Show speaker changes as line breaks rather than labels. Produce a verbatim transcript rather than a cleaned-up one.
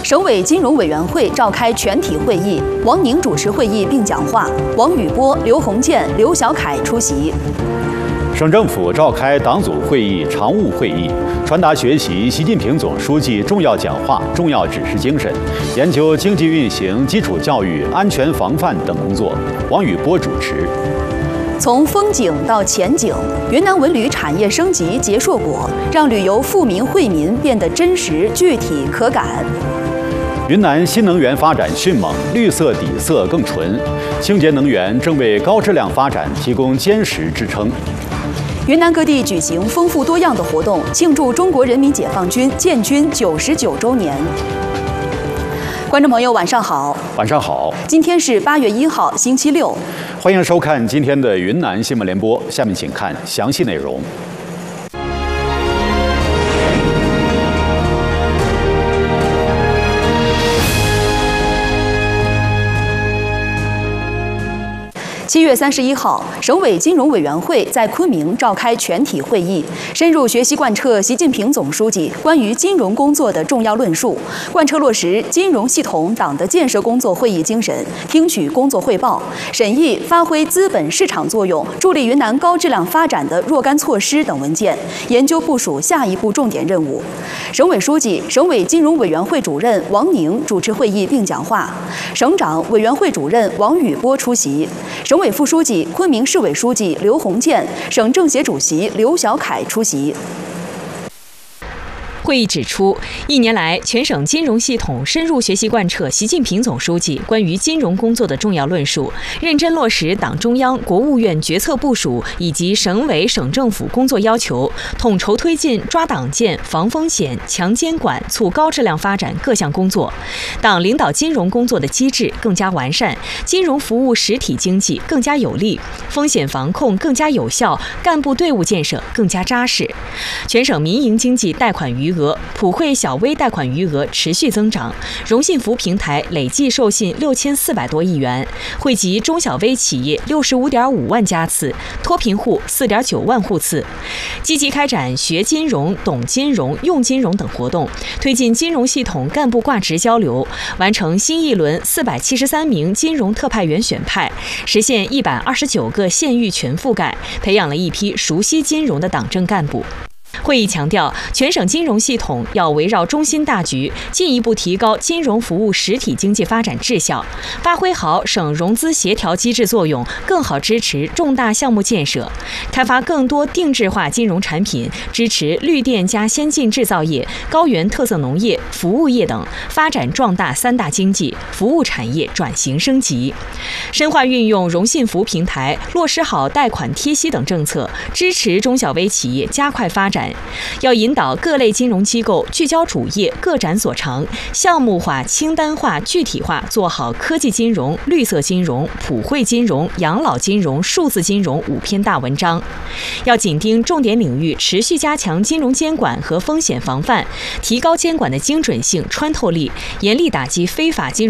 省委金融委员会召开全体会议，王宁主持会议并讲话，王宇波、刘鸿渐、刘小凯出席。
省政府召开党组会议常务会议，传达学习习近平总书记重要讲话、重要指示精神，研究经济运行、基础教育、安全防范等工作。王宇波主持。
从风景到前景，云南文旅产业升级结硕果，让旅游富民惠民变得真实、具体、可感。
云南新能源发展迅猛，绿色底色更纯，清洁能源正为高质量发展提供坚实支撑。
云南各地举行丰富多样的活动，庆祝中国人民解放军建军九十九周年。观众朋友，晚上好。
晚上好。
今天是八月一号，星期六。
欢迎收看今天的云南新闻联播，下面请看详细内容。
七月三十一号，省委金融委员会在昆明召开全体会议，深入学习贯彻习近平总书记关于金融工作的重要论述，贯彻落实金融系统党的建设工作会议精神，听取工作汇报，审议发挥资本市场作用、助力云南高质量发展的若干措施等文件，研究部署下一步重点任务。省委书记、省委金融委员会主任王宁主持会议并讲话，省长、委员会主任王宇波出席，省委副书记、昆明市委书记刘鸿渐、省政协主席刘小凯出席。
会议指出，一年来，全省金融系统深入学习贯彻习近平总书记关于金融工作的重要论述，认真落实党中央、国务院决策部署以及省委省政府工作要求，统筹推进抓党建、防风险、强监管、促高质量发展各项工作。党领导金融工作的机制更加完善，金融服务实体经济更加有力，风险防控更加有效，干部队伍建设更加扎实。全省民营经济贷款余额额、普惠小微贷款余额持续增长，融信服平台累计授信六千四百多亿元，惠及中小微企业六十五点五万家次，脱贫户四点九万户次。积极开展学金融、懂金融、用金融等活动，推进金融系统干部挂职交流，完成新一轮四百七十三名金融特派员选派，实现一百二十九个县域全覆盖，培养了一批熟悉金融的党政干部。会议强调，全省金融系统要围绕中心大局，进一步提高金融服务实体经济发展质效，发挥好省融资协调机制作用，更好支持重大项目建设，开发更多定制化金融产品，支持绿电加先进制造业、高原特色农业、服务业等，发展壮大三大经济，服务产业转型升级，深化运用融信服平台，落实好贷款贴息等政策，支持中小微企业加快发展。要引导各类金融机构聚焦主业，各展所长，项目化、清单化、具体化，做好科技金融、绿色金融、普惠金融、养老金融、数字金融五篇大文章。要紧盯重点领域，持续加强金融监管和风险防范，提高监管的精准性、穿透力，严厉打击非法金融